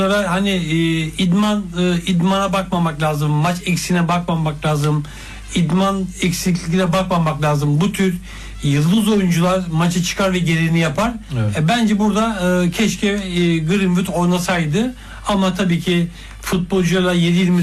Hani idmana bakmamak lazım, maç eksiğine bakmamak lazım, idman eksikliğine bakmamak lazım. Bu tür yıldız oyuncular maçı çıkar ve gereğini yapar. Evet. Bence burada keşke Greenwood oynasaydı ama tabii ki futbolcularla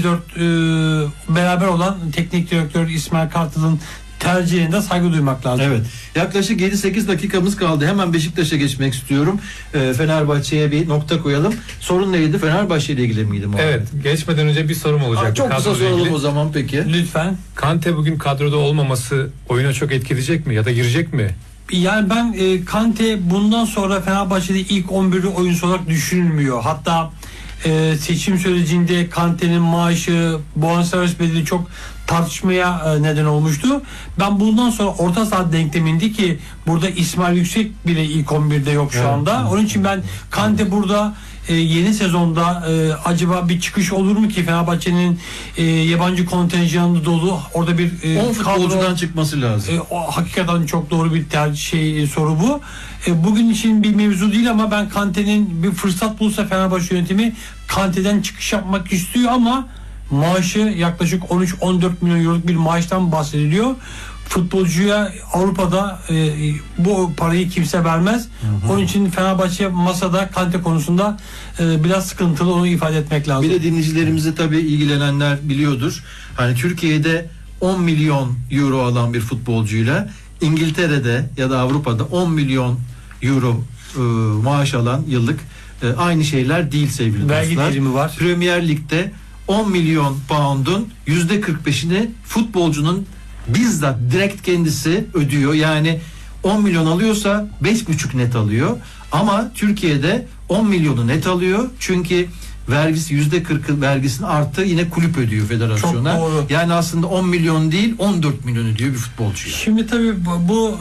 7-24 beraber olan teknik direktör İsmail Kartal'ın tercihine saygı duymak lazım. Evet. Yaklaşık 7-8 dakikamız kaldı. Hemen Beşiktaş'a geçmek istiyorum. Fenerbahçe'ye bir nokta koyalım. Sorun neydi? Fenerbahçe ile ilgili miydi? Evet. Geçmeden önce bir sorum olacak. Çok kısa soralım o zaman peki. Lütfen. Kante bugün kadroda olmaması oyuna çok etkileyecek mi? Ya da girecek mi? Yani ben Kante bundan sonra Fenerbahçe'de ilk 11'de oyuncu olarak düşünülmüyor. Hatta seçim sürecinde Kante'nin maaşı, bonservis bedeli çok tartışmaya neden olmuştu. Ben bundan sonra orta saha denkleminde ki burada İsmail Yüksek bile ilk 11'de yok şu anda. Onun için ben Kante burada yeni sezonda acaba bir çıkış olur mu ki Fenerbahçe'nin yabancı kontenjanı dolu orada bir 10 futbolcudan çıkması lazım. Hakikaten çok doğru bir soru bu. Bugün için bir mevzu değil ama ben Kante'nin bir fırsat bulsa Fenerbahçe yönetimi Kante'den çıkış yapmak istiyor ama maaşı yaklaşık 13-14 milyon euroluk bir maaştan bahsediliyor. Futbolcuya Avrupa'da bu parayı kimse vermez. Onun için Fenerbahçe masada Kante konusunda biraz sıkıntılı, onu ifade etmek lazım. Bir de dinleyicilerimizi tabii ilgilenenler biliyordur. Hani Türkiye'de 10 milyon euro alan bir futbolcuyla İngiltere'de ya da Avrupa'da 10 milyon euro maaş alan yıllık aynı şeyler değil sevgili vergi dostlar. dilimi var. Premier Lig'de 10 milyon pound'un %45'ini futbolcunun bizzat direkt kendisi ödüyor. Yani 10 milyon alıyorsa 5,5 net alıyor. Ama Türkiye'de 10 milyonu net alıyor. Çünkü vergisi %40 vergisini artı yine kulüp ödüyor federasyona. Çok doğru. Yani aslında 10 milyon değil 14 milyon ödüyor bir futbolcuya. Şimdi tabii bu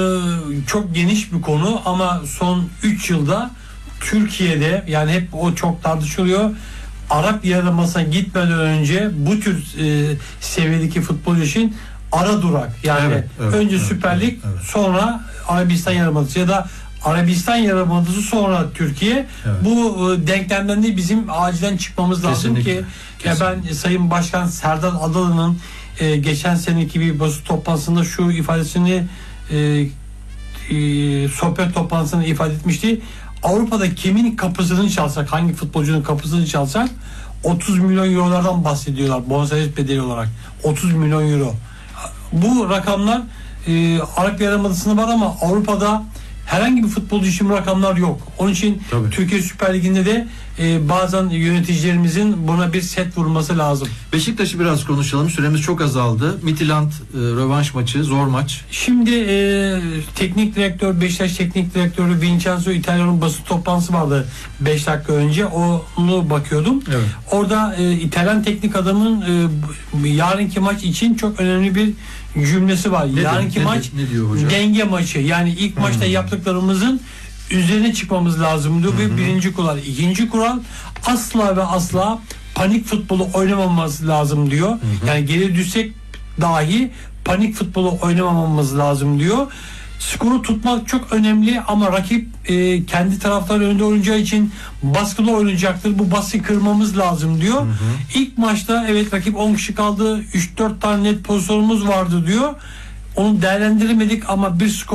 çok geniş bir konu ama son 3 yılda Türkiye'de yani hep o çok tartışılıyor. Arap Yarımadası'na gitmeden önce bu tür seviyedeki futbol için ara durak. Yani önce Süper Lig, sonra Arabistan Yarımadası ya da Arabistan Yarımadası sonra Türkiye. Evet. Bu denklemden de bizim acilen çıkmamız lazım Kesinlikle. ki ben Sayın Başkan Serdar Adalı'nın geçen seneki bir basın toplantısında şu ifadesini sohbet toplantısında ifade etmişti. Avrupa'da kimin kapısını çalsak, hangi futbolcunun kapısını çalsak 30 milyon eurolardan bahsediyorlar bonservis bedeli olarak. 30 milyon euro. Bu rakamlar Arap Yarımadası'nda var ama Avrupa'da herhangi bir futbolcu için bu rakamlar yok. Onun için Tabii. Türkiye Süper Ligi'nde de bazen yöneticilerimizin buna bir set vurması lazım. Beşiktaş'ı biraz konuşalım. Süremiz çok azaldı. Midtjylland rövanş maçı, zor maç. Şimdi teknik direktör, Beşiktaş teknik direktörü Vincenzo İtalyan'ın basın toplantısı vardı 5 dakika önce. Onu bakıyordum. Evet. Orada İtalyan teknik adamın yarınki maç için çok önemli bir cümlesi var. Yarınki maç ne diyor hocam? denge maçı. Yani ilk maçta yaptıklarımızın üzerine çıkmamız lazım diyor. Birinci kural. İkinci kural asla ve asla panik futbolu oynamamamız lazım diyor. Yani geri düşsek dahi panik futbolu oynamamamız lazım diyor. Skoru tutmak çok önemli ama rakip kendi taraftarı önünde oynayacağı için baskılı oynayacaktır. Bu baskıyı kırmamız lazım diyor. İlk maçta evet rakip 10 kişi kaldı. 3-4 tane net pozisyonumuz vardı diyor. Onu değerlendiremedik ama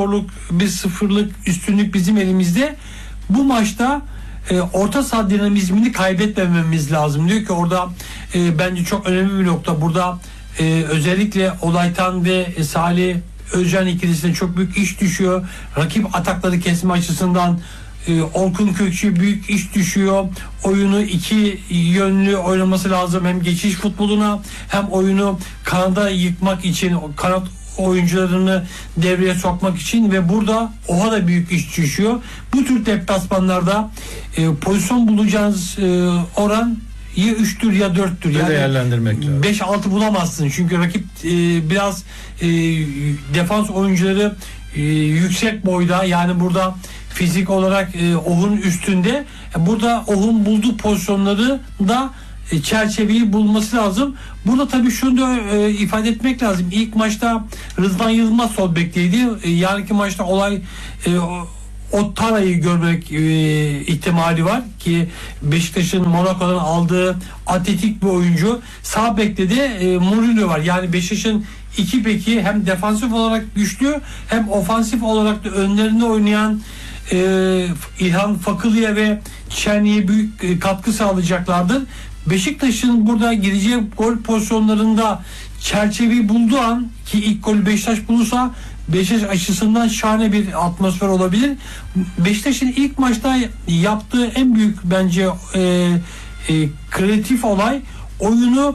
1-0'lık üstünlük bizim elimizde. Bu maçta orta saha dinamizmini kaybetmememiz lazım diyor ki orada bence çok önemli bir nokta. Burada özellikle Olaytan ve Salih Özcan ikilisine çok büyük iş düşüyor. Rakip atakları kesme açısından Orkun Kökçü büyük iş düşüyor. Oyunu iki yönlü oynaması lazım. Hem geçiş futboluna hem oyunu kanada yıkmak için kanat oyuncularını devreye sokmak için ve burada oha da büyük iş düşüyor. Bu tür deplasmanlarda pozisyon bulacağınız oran ya 3'tür ya 4'tür. Yani değerlendirmek lazım. 5-6 bulamazsın. Çünkü rakip biraz defans oyuncuları yüksek boyda. Yani burada fizik olarak Oh'un üstünde. Burada Oh'un bulduğu pozisyonları da çerçeveyi bulması lazım. Burada tabii şunu da ifade etmek lazım. İlk maçta Rıdvan Yılmaz sol bekteydi. Yarınki maçta o Tara'yı görmek ihtimali var ki Beşiktaş'ın Monaco'dan aldığı atletik bir oyuncu. Sağ bekte de Mourinho var. Yani Beşiktaş'ın iki beki hem defansif olarak güçlü hem ofansif olarak da önlerinde oynayan İlhan Fakılı'ya ve Çerni'ye büyük katkı sağlayacaklardır. Beşiktaş'ın burada gireceği gol pozisyonlarında çerçeveyi bulduğu an, ki ilk golü Beşiktaş bulursa Beşiktaş açısından şahane bir atmosfer olabilir. Beşiktaş'ın ilk maçta yaptığı en büyük bence kreatif olay, oyunu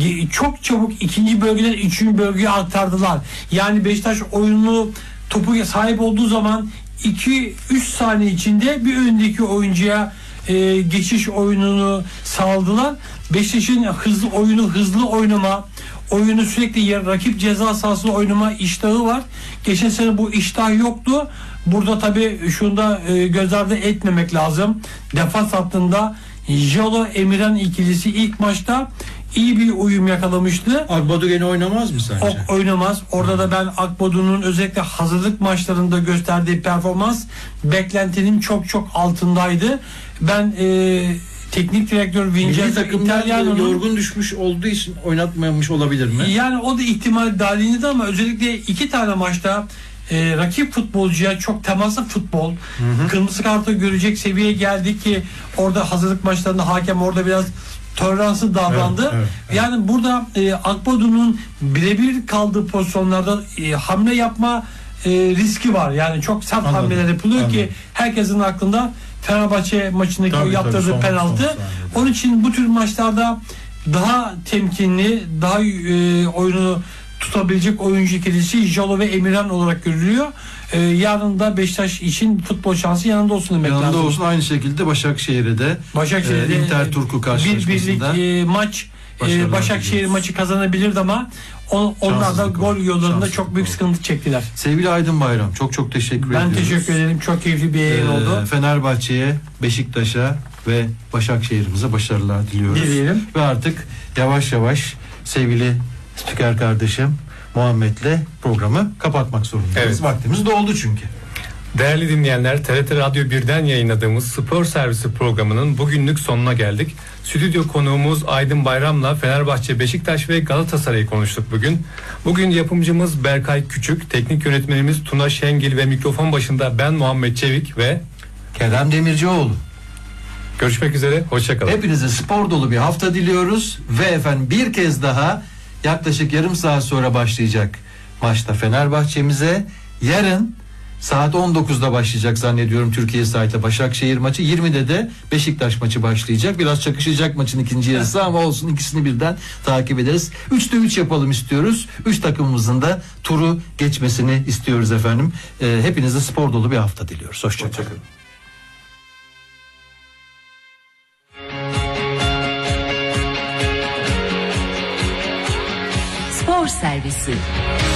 çok çabuk ikinci bölgeden üçüncü bölgeye aktardılar. Yani Beşiktaş oyunu topu sahip olduğu zaman 2-3 saniye içinde bir öndeki oyuncuya geçiş oyununu sağladılar. Beşiktaş'ın hızlı oynama, oyunu sürekli rakip ceza sahasında oynama iştahı var. Geçen sene bu iştah yoktu. Burada tabii şunu da göz ardı etmemek lazım. Defans hattında Jalo Emirhan ikilisi ilk maçta iyi bir uyum yakalamıştı. Akbadu gene oynamaz mı sence? Oynamaz. Orada da ben Akbadu'nun özellikle hazırlık maçlarında gösterdiği performans beklentinin çok altındaydı. Ben teknik direktör Vincenzo Italiano'nun yorgun düşmüş olduğu için oynatmamış olabilir mi? Yani o da ihtimal dahilinde ama özellikle 2 tane maçta rakip futbolcuya çok temaslı futbol, kırmızı kartı görecek seviyeye geldi ki orada hazırlık maçlarında hakem orada biraz toleranslı davrandı. Evet. Yani burada Akbadu'nun birebir kaldığı pozisyonlarda hamle yapma riski var. Yani çok sert hamleler yapılıyor ki herkesin aklında Fenerbahçe maçındaki yaptırdığı penaltı. Onun için bu tür maçlarda daha temkinli, daha oyunu tutabilecek oyuncu ikilisi Jalo ve Emirhan olarak görülüyor. Yarın da Beşiktaş için futbol şansı yanında olsun demek lazım. Yanında olsun, aynı şekilde Başakşehir'de Inter Turku karşılaşmasında. Bir maç Başakşehir maçı kazanabilirdi ama onlar da gol yollarında çok büyük sıkıntı çektiler. Sevgili Aydın Bayram, çok teşekkür ediyoruz. Ben teşekkür ederim. Çok keyifli bir yayın oldu. Fenerbahçe'ye, Beşiktaş'a ve Başakşehir'imize başarılar diliyoruz. Dileyelim. Ve artık yavaş yavaş sevgili spiker kardeşim Muhammed'le programı kapatmak zorundayız. Evet. Vaktimiz doldu çünkü. Değerli dinleyenler, TRT Radyo 1'den yayınladığımız Spor Servisi programının bugünlük sonuna geldik. Stüdyo konuğumuz Aydın Bayram'la Fenerbahçe, Beşiktaş ve Galatasaray'ı konuştuk bugün. Bugün yapımcımız Berkay Küçük, teknik yönetmenimiz Tuna Şengil ve mikrofon başında ben Muhammed Çevik ve Kerem Demircioğlu. Görüşmek üzere, hoşçakalın. Hepinize spor dolu bir hafta diliyoruz ve efendim bir kez daha yaklaşık yarım saat sonra başlayacak maçta Fenerbahçe'mize, yarın saat 19'da başlayacak zannediyorum Türkiye saatiyle Başakşehir maçı, 20'de de Beşiktaş maçı başlayacak. Biraz çakışacak maçın ikinci yarısı ama olsun, ikisini birden takip ederiz. 3'te 3 yapalım istiyoruz. 3 takımımızın da turu geçmesini istiyoruz efendim. Hepinize spor dolu bir hafta diliyoruz. Hoşçakalın. Spor Servisi.